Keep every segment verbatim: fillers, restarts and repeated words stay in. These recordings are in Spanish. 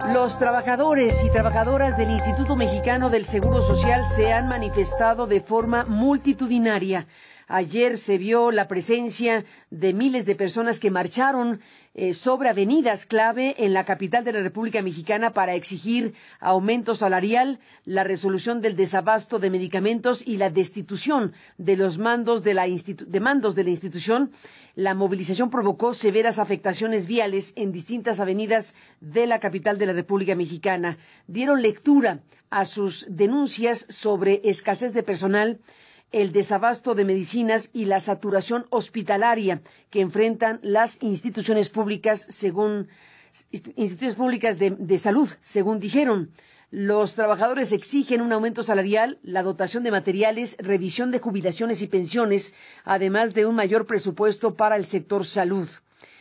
Los trabajadores y trabajadoras del Instituto Mexicano del Seguro Social se han manifestado de forma multitudinaria. Ayer se vio la presencia de miles de personas que marcharon eh, sobre avenidas clave en la capital de la República Mexicana para exigir aumento salarial, la resolución del desabasto de medicamentos y la destitución de los mandos de la, institu- de mandos de la institución. La movilización provocó severas afectaciones viales en distintas avenidas de la capital de la República Mexicana. Dieron lectura a sus denuncias sobre escasez de personal, el desabasto de medicinas y la saturación hospitalaria que enfrentan las instituciones públicas, según instituciones públicas de, de salud, según dijeron. Los trabajadores exigen un aumento salarial, la dotación de materiales, revisión de jubilaciones y pensiones, además de un mayor presupuesto para el sector salud.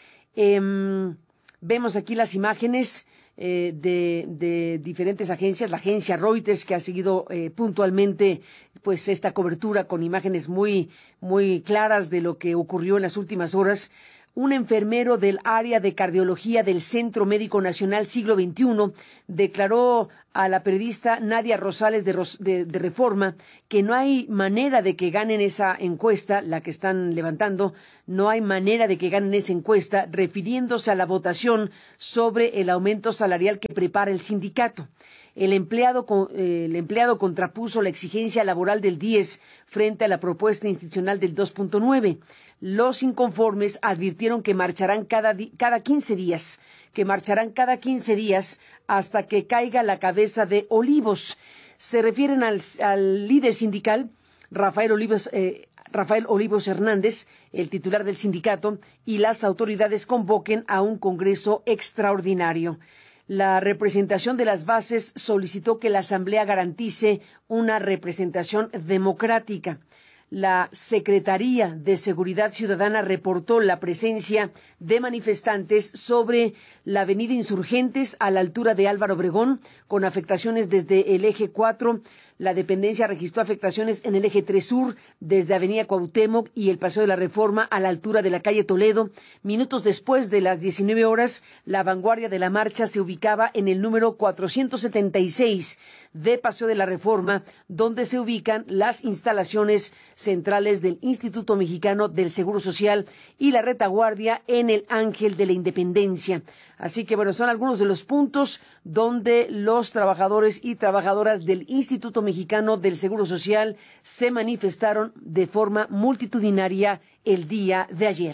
Eh, vemos aquí las imágenes Eh, de, de diferentes agencias, la agencia Reuters, que ha seguido eh, puntualmente pues esta cobertura con imágenes muy, muy claras de lo que ocurrió en las últimas horas. Un enfermero del área de cardiología del Centro Médico Nacional Siglo veintiuno declaró a la periodista Nadia Rosales de, Ros- de, de Reforma que no hay manera de que ganen esa encuesta, la que están levantando, no hay manera de que ganen esa encuesta, refiriéndose a la votación sobre el aumento salarial que prepara el sindicato. El empleado, eh, el empleado contrapuso la exigencia laboral del diez frente a la propuesta institucional del dos punto nueve. Los inconformes advirtieron que marcharán cada, di- cada quince días, que marcharán cada quince días hasta que caiga la cabeza de Olivos. Se refieren al, al líder sindical, Rafael Olivos, eh, Rafael Olivos Hernández, el titular del sindicato, y las autoridades convoquen a un congreso extraordinario. La representación de las bases solicitó que la Asamblea garantice una representación democrática. La Secretaría de Seguridad Ciudadana reportó la presencia de manifestantes sobre la avenida Insurgentes a la altura de Álvaro Obregón, con afectaciones desde el eje cuatro. La dependencia registró afectaciones en el eje tres sur, desde avenida Cuauhtémoc y el Paseo de la Reforma a la altura de la calle Toledo. Minutos después de las diecinueve horas, la vanguardia de la marcha se ubicaba en el número cuatrocientos setenta y seis de Paseo de la Reforma, donde se ubican las instalaciones centrales del Instituto Mexicano del Seguro Social y la retaguardia en el Ángel de la Independencia. Así que, bueno, son algunos de los puntos donde los trabajadores y trabajadoras del Instituto Mexicano del Seguro Social se manifestaron de forma multitudinaria el día de ayer.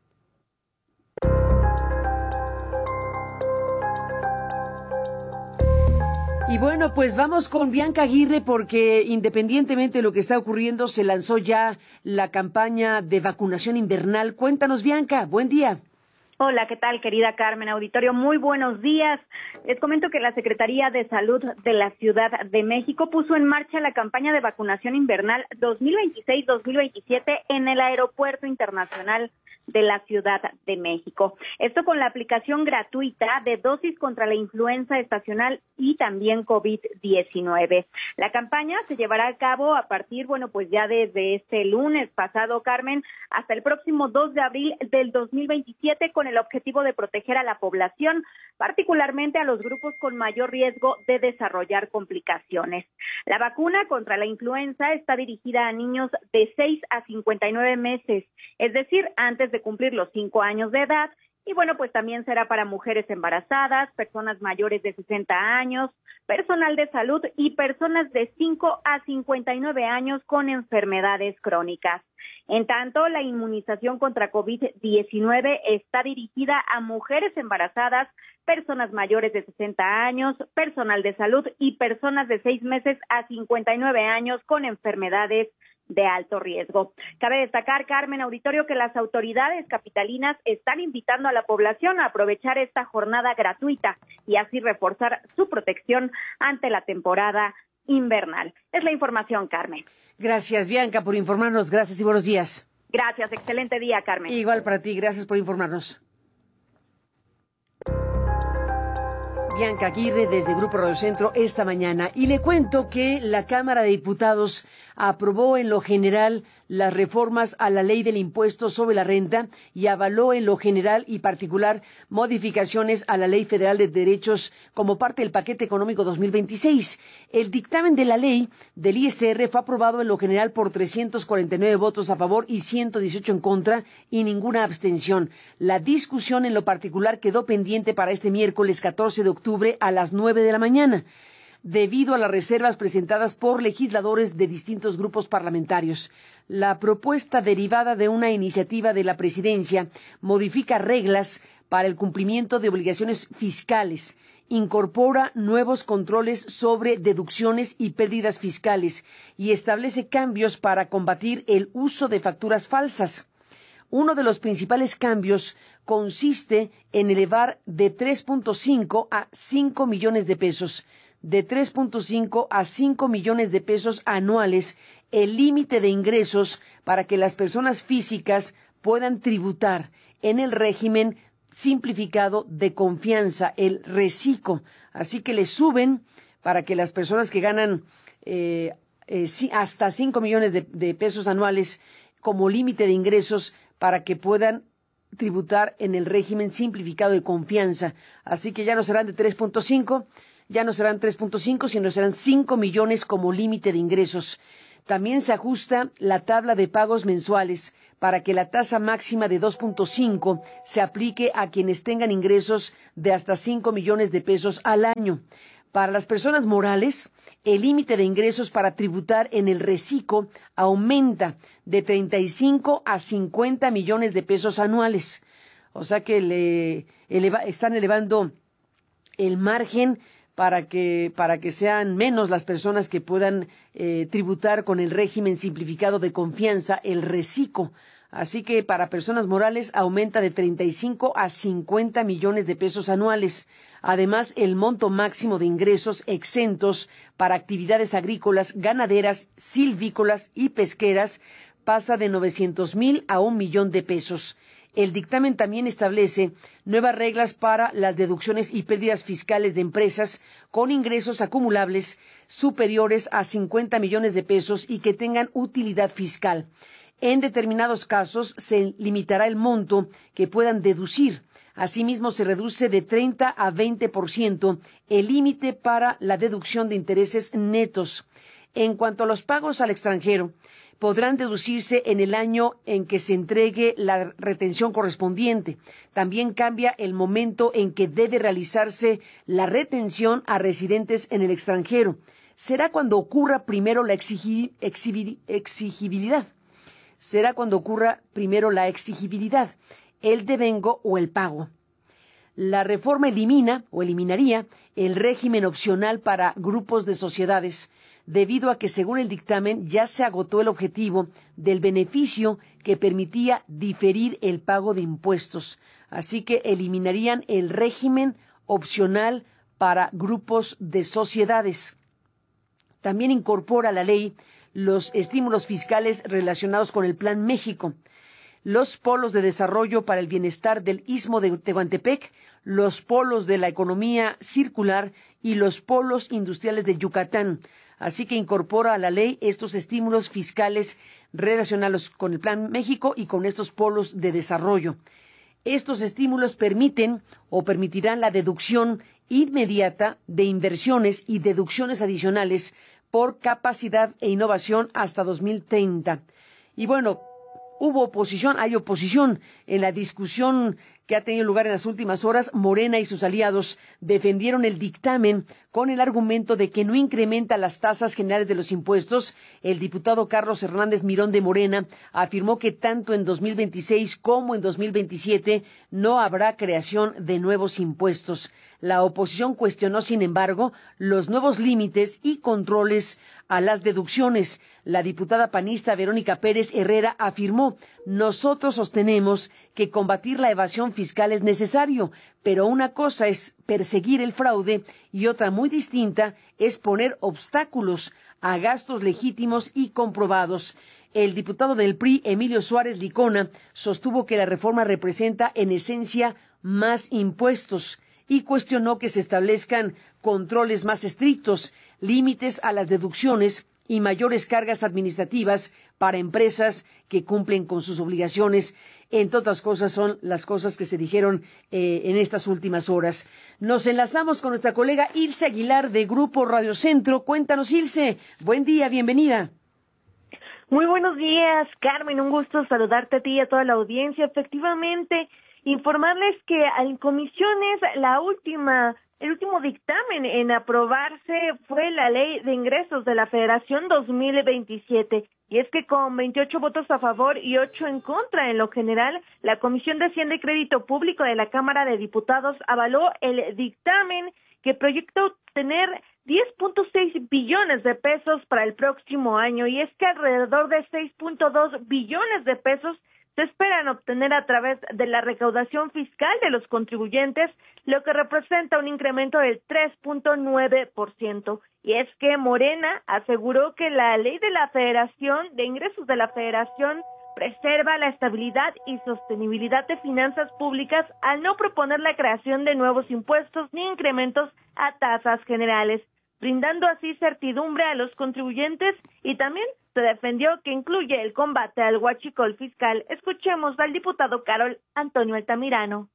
Y bueno, pues vamos con Bianca Aguirre, porque independientemente de lo que está ocurriendo, se lanzó ya la campaña de vacunación invernal. Cuéntanos, Bianca, buen día. Hola, ¿qué tal, querida Carmen Auditorio? Muy buenos días. Les comento que la Secretaría de Salud de la Ciudad de México puso en marcha la campaña de vacunación invernal dos mil veintiséis dos mil veintisiete en el Aeropuerto Internacional de la Ciudad de México. Esto con la aplicación gratuita de dosis contra la influenza estacional y también COVID diecinueve. La campaña se llevará a cabo a partir, bueno, pues ya desde este lunes pasado, Carmen, hasta el próximo dos de abril del dos mil veintisiete, con el objetivo de proteger a la población, particularmente a los grupos con mayor riesgo de desarrollar complicaciones. La vacuna contra la influenza está dirigida a niños de seis a cincuenta y nueve meses, es decir, antes de cumplir los cinco años de edad. Y bueno, pues también será para mujeres embarazadas, personas mayores de sesenta años, personal de salud y personas de cinco a cincuenta y nueve años con enfermedades crónicas. En tanto, la inmunización contra COVID diecinueve está dirigida a mujeres embarazadas, personas mayores de sesenta años, personal de salud y personas de seis meses a cincuenta y nueve años con enfermedades de alto riesgo. Cabe destacar, Carmen Auditorio, que las autoridades capitalinas están invitando a la población a aprovechar esta jornada gratuita y así reforzar su protección ante la temporada invernal. Es la información, Carmen. Gracias, Bianca, por informarnos. Gracias y buenos días. Gracias, excelente día, Carmen. Igual para ti, gracias por informarnos. Bianca Aguirre desde Grupo Radio Centro esta mañana. Y le cuento que la Cámara de Diputados aprobó en lo general las reformas a la ley del impuesto sobre la renta y avaló en lo general y particular modificaciones a la Ley Federal de Derechos como parte del paquete económico dos mil veintiséis. El dictamen de la ley del I S R fue aprobado en lo general por trescientos cuarenta y nueve votos a favor y ciento dieciocho en contra y ninguna abstención. La discusión en lo particular quedó pendiente para este miércoles catorce de octubre a las nueve de la mañana, debido a las reservas presentadas por legisladores de distintos grupos parlamentarios. La propuesta derivada de una iniciativa de la presidencia modifica reglas para el cumplimiento de obligaciones fiscales, incorpora nuevos controles sobre deducciones y pérdidas fiscales y establece cambios para combatir el uso de facturas falsas. Uno de los principales cambios consiste en elevar de tres punto cinco a cinco millones de pesos, de tres punto cinco a cinco millones de pesos anuales, el límite de ingresos para que las personas físicas puedan tributar en el régimen simplificado de confianza, el RECICO. Así que le suben para que las personas que ganan eh, eh, hasta cinco millones de, de pesos anuales como límite de ingresos para que puedan tributar en el régimen simplificado de confianza. Así que ya no serán de tres punto cinco, ya no serán tres punto cinco, sino serán cinco millones como límite de ingresos. También se ajusta la tabla de pagos mensuales para que la tasa máxima de dos punto cinco se aplique a quienes tengan ingresos de hasta cinco millones de pesos al año. Para las personas morales, el límite de ingresos para tributar en el RECICO aumenta de treinta y cinco a cincuenta millones de pesos anuales. O sea que le eleva, están elevando el margen para que para que sean menos las personas que puedan eh, tributar con el régimen simplificado de confianza, el RECICO. Así que para personas morales aumenta de treinta y cinco a cincuenta millones de pesos anuales. Además, el monto máximo de ingresos exentos para actividades agrícolas, ganaderas, silvícolas y pesqueras pasa de novecientos mil a un millón de pesos. El dictamen también establece nuevas reglas para las deducciones y pérdidas fiscales de empresas con ingresos acumulables superiores a cincuenta millones de pesos y que tengan utilidad fiscal. En determinados casos se limitará el monto que puedan deducir. Asimismo, se reduce de treinta a veinte por ciento el límite para la deducción de intereses netos. En cuanto a los pagos al extranjero, podrán deducirse en el año en que se entregue la retención correspondiente. También cambia el momento en que debe realizarse la retención a residentes en el extranjero. Será cuando ocurra primero la exigi- exhibi- exigibilidad. Será cuando ocurra primero la exigibilidad, el devengo o el pago. La reforma elimina o eliminaría el régimen opcional para grupos de sociedades, debido a que, según el dictamen, ya se agotó el objetivo del beneficio que permitía diferir el pago de impuestos. Así que eliminarían el régimen opcional para grupos de sociedades. También incorpora la ley los estímulos fiscales relacionados con el Plan México, los polos de desarrollo para el bienestar del Istmo de Tehuantepec, los polos de la economía circular y los polos industriales de Yucatán. Así que incorpora a la ley estos estímulos fiscales relacionados con el Plan México y con estos polos de desarrollo. Estos estímulos permiten o permitirán la deducción inmediata de inversiones y deducciones adicionales por capacidad e innovación hasta dos mil treinta. Y bueno, hubo oposición, hay oposición en la discusión que ha tenido lugar en las últimas horas. Morena y sus aliados defendieron el dictamen con el argumento de que no incrementa las tasas generales de los impuestos. El diputado Carlos Hernández Mirón de Morena afirmó que tanto en dos mil veintiséis como en dos mil veintisiete no habrá creación de nuevos impuestos. La oposición cuestionó, sin embargo, los nuevos límites y controles a las deducciones. La diputada panista Verónica Pérez Herrera afirmó: nosotros sostenemos que combatir la evasión fiscal es necesario, pero una cosa es perseguir el fraude y otra muy distinta es poner obstáculos a gastos legítimos y comprobados. El diputado del P R I, Emilio Suárez Licona, sostuvo que la reforma representa en esencia más impuestos y cuestionó que se establezcan controles más estrictos, límites a las deducciones y mayores cargas administrativas para empresas que cumplen con sus obligaciones. Entre otras cosas, son las cosas que se dijeron eh, en estas últimas horas. Nos enlazamos con nuestra colega Ilse Aguilar de Grupo Radio Centro. Cuéntanos, Ilse. Buen día, bienvenida. Muy buenos días, Carmen. Un gusto saludarte a ti y a toda la audiencia. Efectivamente, informarles que en comisiones la última... El último dictamen en aprobarse fue la Ley de Ingresos de la Federación dos mil veintisiete. Y es que con veintiocho votos a favor y ocho en contra en lo general, la Comisión de Hacienda y Crédito Público de la Cámara de Diputados avaló el dictamen que proyecta obtener diez punto seis billones de pesos para el próximo año. Y es que alrededor de seis punto dos billones de pesos se esperan obtener a través de la recaudación fiscal de los contribuyentes, lo que representa un incremento del tres punto nueve por ciento. Y es que Morena aseguró que la ley de la Federación, de ingresos de la Federación, preserva la estabilidad y sostenibilidad de finanzas públicas al no proponer la creación de nuevos impuestos ni incrementos a tasas generales, brindando así certidumbre a los contribuyentes, y también se defendió que incluye el combate al huachicol fiscal. Escuchemos al diputado Carol Antonio Altamirano.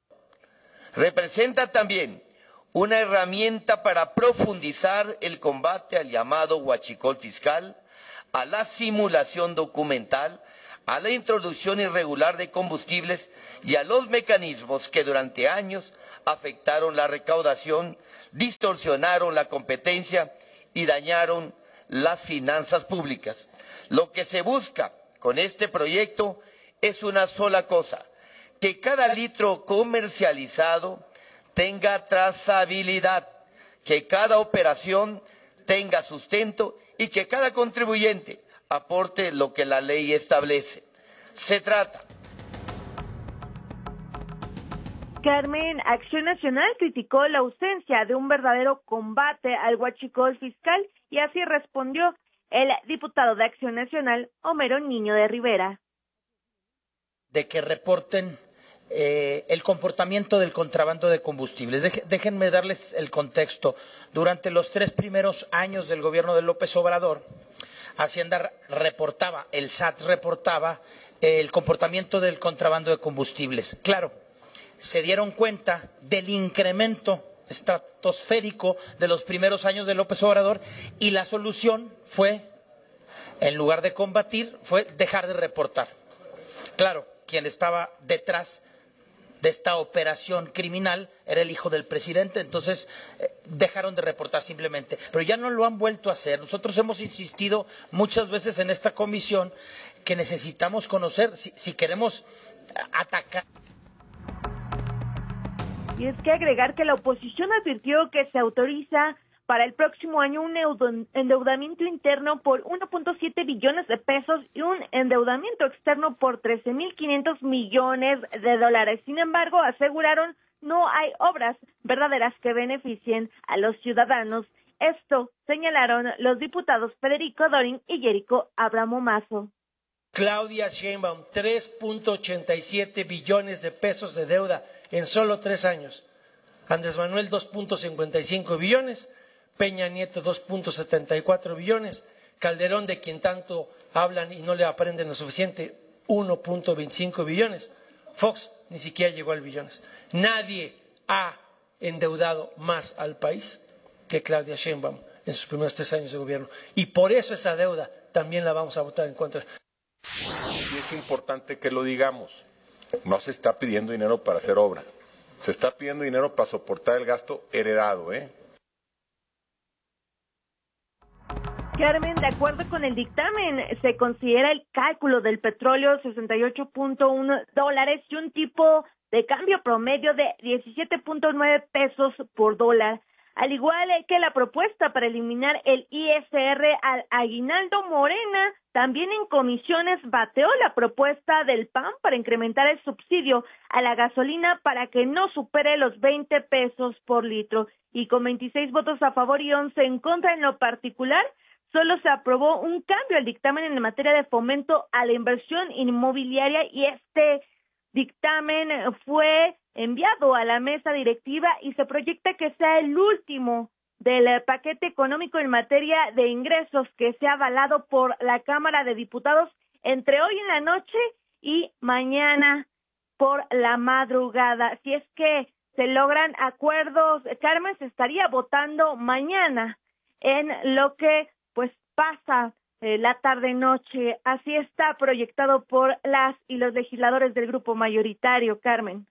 Representa también una herramienta para profundizar el combate al llamado huachicol fiscal, a la simulación documental, a la introducción irregular de combustibles y a los mecanismos que durante años afectaron la recaudación, distorsionaron la competencia y dañaron las finanzas públicas. Lo que se busca con este proyecto es una sola cosa: que cada litro comercializado tenga trazabilidad, que cada operación tenga sustento y que cada contribuyente aporte lo que la ley establece. Se trata. Carmen, Acción Nacional criticó la ausencia de un verdadero combate al huachicol fiscal y así respondió el diputado de Acción Nacional, Homero Niño de Rivera. De que reporten eh, el comportamiento del contrabando de combustibles. Deje, déjenme darles el contexto. Durante los tres primeros años del gobierno de López Obrador, Hacienda reportaba, el S A T reportaba eh, el comportamiento del contrabando de combustibles. Claro, se dieron cuenta del incremento estratosférico de los primeros años de López Obrador y la solución fue, en lugar de combatir, fue dejar de reportar. Claro, quien estaba detrás de esta operación criminal era el hijo del presidente, entonces eh, dejaron de reportar simplemente, pero ya no lo han vuelto a hacer. Nosotros hemos insistido muchas veces en esta comisión que necesitamos conocer si, si queremos atacar. Y es que agregar que la oposición advirtió que se autoriza para el próximo año un endeudamiento interno por uno punto siete billones de pesos y un endeudamiento externo por trece mil quinientos millones de dólares. Sin embargo, aseguraron no hay obras verdaderas que beneficien a los ciudadanos. Esto señalaron los diputados Federico Dorin y Yerico Abramo Mazo. Claudia Sheinbaum, tres punto ochenta y siete billones de pesos de deuda en solo tres años. Andrés Manuel, dos punto cincuenta y cinco billones. Peña Nieto, dos punto setenta y cuatro billones. Calderón, de quien tanto hablan y no le aprenden lo suficiente, uno punto veinticinco billones. Fox ni siquiera llegó al billones. Nadie ha endeudado más al país que Claudia Sheinbaum en sus primeros tres años de gobierno. Y por eso esa deuda también la vamos a votar en contra. Y es importante que lo digamos. No se está pidiendo dinero para hacer obra. Se está pidiendo dinero para soportar el gasto heredado, ¿eh? Carmen, de acuerdo con el dictamen, se considera el cálculo del petróleo sesenta y ocho punto uno dólares y un tipo de cambio promedio de diecisiete punto nueve pesos por dólar. Al igual que la propuesta para eliminar el I S R al aguinaldo, Morena también en comisiones bateó la propuesta del P A N para incrementar el subsidio a la gasolina para que no supere los veinte pesos por litro. Y con veintiséis votos a favor y once en contra en lo particular, solo se aprobó un cambio al dictamen en materia de fomento a la inversión inmobiliaria y este dictamen fue enviado a la mesa directiva y se proyecta que sea el último del paquete económico en materia de ingresos que se ha avalado por la Cámara de Diputados entre hoy en la noche y mañana por la madrugada. Si es que se logran acuerdos, Carmen, se estaría votando mañana en lo que pues pasa eh, la tarde-noche. Así está proyectado por las y los legisladores del grupo mayoritario, Carmen.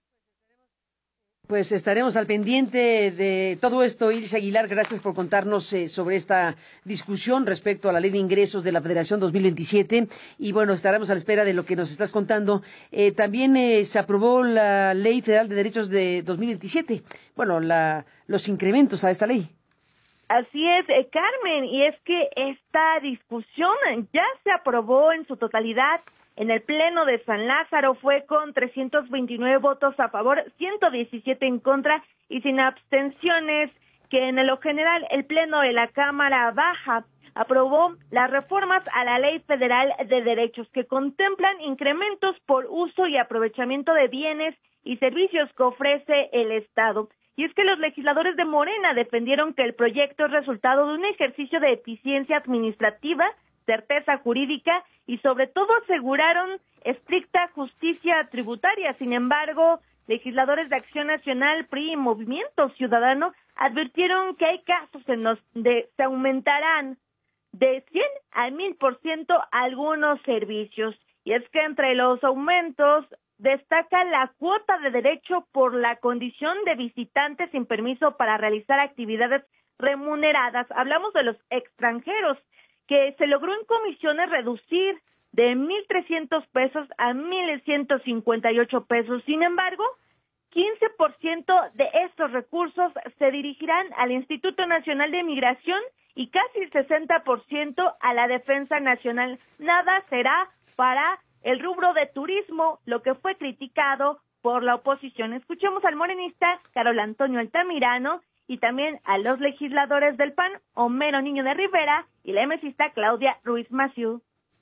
Pues estaremos al pendiente de todo esto. Ilse Aguilar, gracias por contarnos eh, sobre esta discusión respecto a la Ley de Ingresos de la Federación dos mil veintisiete. Y bueno, estaremos a la espera de lo que nos estás contando. Eh, también eh, se aprobó la Ley Federal de Derechos de dos mil veintisiete. Bueno, la, los incrementos a esta ley. Así es, eh, Carmen, y es que esta discusión ya se aprobó en su totalidad en el Pleno de San Lázaro. Fue con trescientos veintinueve votos a favor, ciento diecisiete en contra y sin abstenciones, que en lo general el Pleno de la Cámara Baja aprobó las reformas a la Ley Federal de Derechos que contemplan incrementos por uso y aprovechamiento de bienes y servicios que ofrece el Estado. Y es que los legisladores de Morena defendieron que el proyecto es resultado de un ejercicio de eficiencia administrativa, certeza jurídica y sobre todo aseguraron estricta justicia tributaria. Sin embargo, legisladores de Acción Nacional, P R I y Movimiento Ciudadano advirtieron que hay casos en los que se aumentarán de cien al mil por ciento algunos servicios. Y es que entre los aumentos destaca la cuota de derecho por la condición de visitante sin permiso para realizar actividades remuneradas. Hablamos de los extranjeros, que se logró en comisiones reducir de mil trescientos pesos a mil ciento cincuenta y ocho pesos. Sin embargo, quince por ciento de estos recursos se dirigirán al Instituto Nacional de Migración y casi el sesenta por ciento a la Defensa Nacional. Nada será para el rubro de turismo, lo que fue criticado por la oposición. Escuchemos al morenista Carol Antonio Altamirano y también a los legisladores del P A N, Homero Niño de Rivera y la emesista Claudia Ruiz Massieu.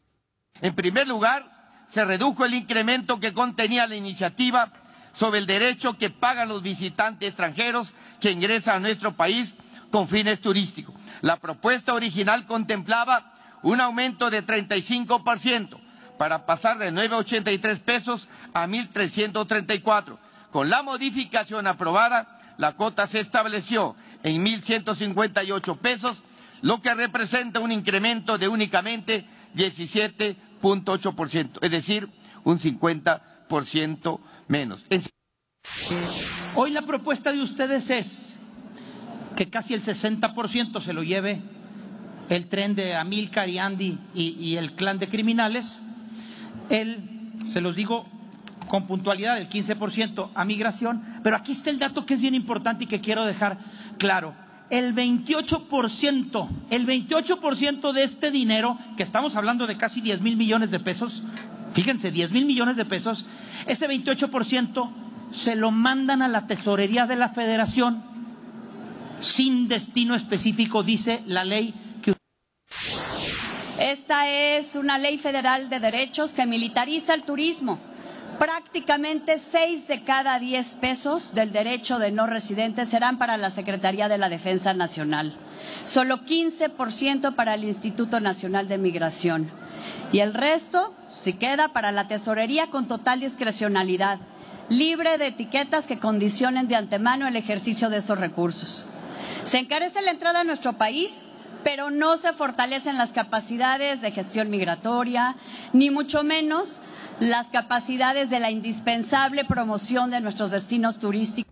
En primer lugar, se redujo el incremento que contenía la iniciativa sobre el derecho que pagan los visitantes extranjeros que ingresan a nuestro país con fines turísticos. La propuesta original contemplaba un aumento de treinta y cinco por ciento para pasar de nueve ochenta y tres pesos a mil trescientos treinta y cuatro. Con la modificación aprobada, la cuota se estableció en mil ciento cincuenta y ocho pesos, lo que representa un incremento de únicamente diecisiete punto ocho por ciento, es decir, un cincuenta por ciento menos. Hoy la propuesta de ustedes es que casi el sesenta por ciento se lo lleve el tren de Amílcar y Andy y, y el clan de criminales. Él, se los digo con puntualidad, el quince por ciento a migración, pero aquí está el dato que es bien importante y que quiero dejar claro. El veintiocho por ciento, el veintiocho por ciento de este dinero, que estamos hablando de casi diez mil millones de pesos, fíjense, diez mil millones de pesos, ese veintiocho por ciento se lo mandan a la tesorería de la Federación sin destino específico, dice la ley. Esta es una ley federal de derechos que militariza el turismo. Prácticamente seis de cada diez pesos del derecho de no residentes serán para la Secretaría de la Defensa Nacional. Solo quince por ciento para el Instituto Nacional de Migración. Y el resto, si queda, para la tesorería con total discrecionalidad, libre de etiquetas que condicionen de antemano el ejercicio de esos recursos. Se encarece la entrada a nuestro país, pero no se fortalecen las capacidades de gestión migratoria, ni mucho menos las capacidades de la indispensable promoción de nuestros destinos turísticos.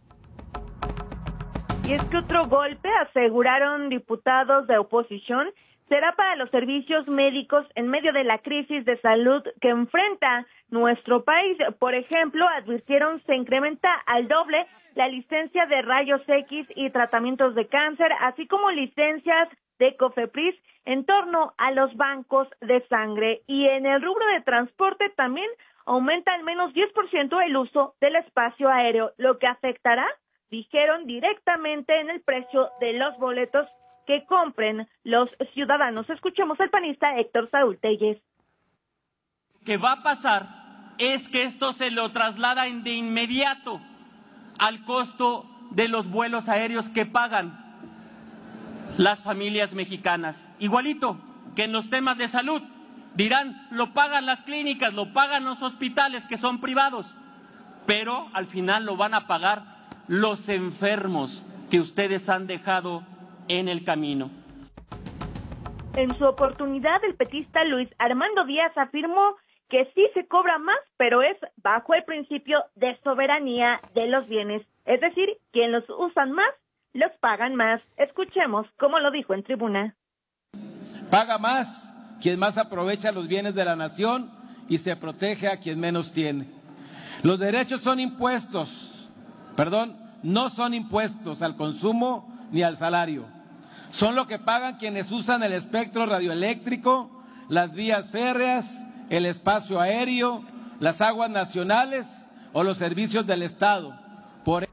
Y es que otro golpe, aseguraron diputados de oposición, será para los servicios médicos en medio de la crisis de salud que enfrenta nuestro país. Por ejemplo, advirtieron se incrementa al doble la licencia de rayos X y tratamientos de cáncer, así como licencias de COFEPRIS en torno a los bancos de sangre. Y en el rubro de transporte también aumenta al menos diez por ciento el uso del espacio aéreo, lo que afectará, dijeron, directamente en el precio de los boletos que compren los ciudadanos. Escuchemos al panista Héctor Saúl Telles. Lo que va a pasar es que esto se lo trasladan de inmediato al costo de los vuelos aéreos que pagan. las familias mexicanas. Igualito que en los temas de salud. Dirán, lo pagan las clínicas, lo pagan los hospitales que son privados, pero al final lo van a pagar los enfermos que ustedes han dejado en el camino. En su oportunidad, el petista Luis Armando Díaz afirmó que sí se cobra más, pero es bajo el principio de soberanía de los bienes. Es decir, quien los usan más, los pagan más. Escuchemos cómo lo dijo en tribuna. Paga más quien más aprovecha los bienes de la nación y se protege a quien menos tiene. Los derechos son impuestos, perdón, no son impuestos al consumo ni al salario. Son lo que pagan quienes usan el espectro radioeléctrico, las vías férreas, el espacio aéreo, las aguas nacionales o los servicios del Estado. Por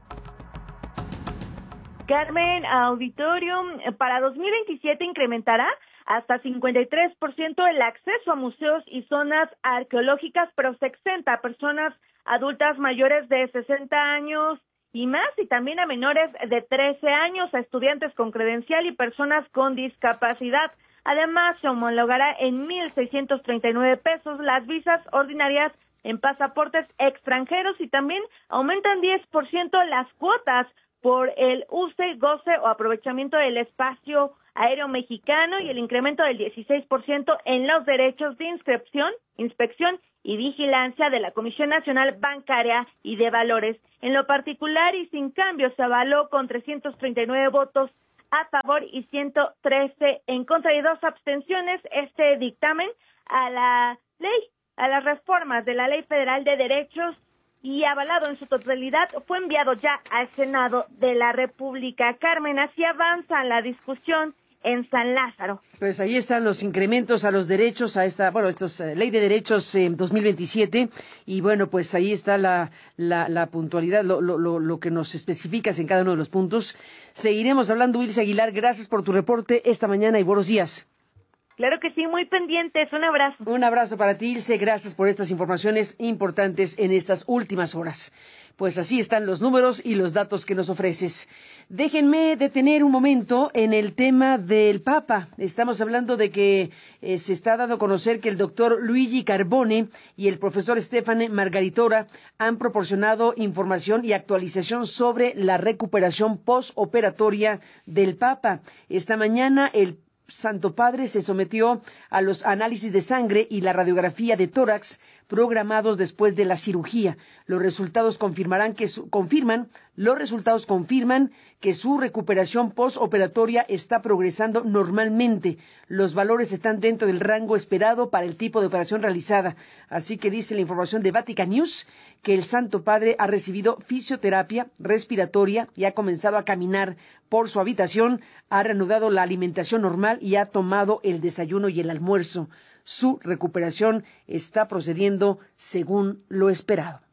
Carmen, auditorio, para dos mil veintisiete incrementará hasta cincuenta y tres por ciento el acceso a museos y zonas arqueológicas, pero se exenta a personas adultas mayores de sesenta años y más, y también a menores de trece años, a estudiantes con credencial y personas con discapacidad. Además, se homologará en mil seiscientos treinta y nueve pesos las visas ordinarias en pasaportes extranjeros y también aumentan diez por ciento las cuotas por el use, goce o aprovechamiento del espacio aéreo mexicano y el incremento del dieciséis por ciento en los derechos de inscripción, inspección y vigilancia de la Comisión Nacional Bancaria y de Valores. En lo particular y sin cambio se avaló con trescientos treinta y nueve votos a favor y ciento trece en contra y dos abstenciones este dictamen a la ley, a las reformas de la Ley Federal de Derechos y avalado en su totalidad, fue enviado ya al Senado de la República. Carmen, así avanza la discusión en San Lázaro. Pues ahí están los incrementos a los derechos, a esta, bueno, estos eh, Ley de Derechos en eh, dos mil veintisiete, y bueno, pues ahí está la, la, la puntualidad, lo, lo, lo, lo que nos especificas en cada uno de los puntos. Seguiremos hablando, Ilse Aguilar, gracias por tu reporte esta mañana y buenos días. Claro que sí, muy pendientes. Un abrazo. Un abrazo para ti, Ilse. Gracias por estas informaciones importantes en estas últimas horas. Pues así están los números y los datos que nos ofreces. Déjenme detener un momento en el tema del Papa. Estamos hablando de que eh, se está dando a conocer que el doctor Luigi Carbone y el profesor Stefane Margaritora han proporcionado información y actualización sobre la recuperación postoperatoria del Papa. Esta mañana el Santo Padre se sometió a los análisis de sangre y la radiografía de tórax programados después de la cirugía. Los resultados confirmarán que su, confirman, los resultados confirman que su recuperación postoperatoria está progresando normalmente. Los valores están dentro del rango esperado para el tipo de operación realizada. Así que dice la información de Vatican News que el Santo Padre ha recibido fisioterapia respiratoria y ha comenzado a caminar por su habitación, ha reanudado la alimentación normal y ha tomado el desayuno y el almuerzo. Su recuperación está procediendo según lo esperado.